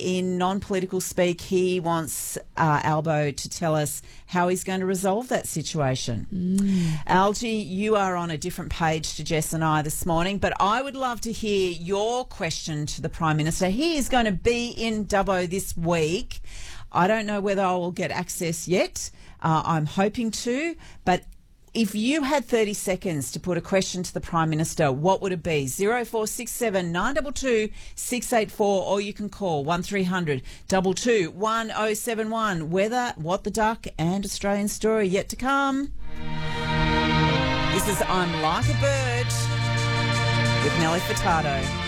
in non-political speak, he wants Albo to tell us how he's going to resolve that situation. Algie, you are on a different page to Jess and I this morning, but I would love to hear your question to the Prime Minister. He is going to be in Dubbo this week. I don't know whether I will get access yet. I'm hoping to, but if you had 30 seconds to put a question to the Prime Minister, what would it be? 0467 922 684, or you can call 1300 222 1071. Weather, What the Duck, and Australian Story yet to come. This is I'm Like a Bird with Nelly Furtado.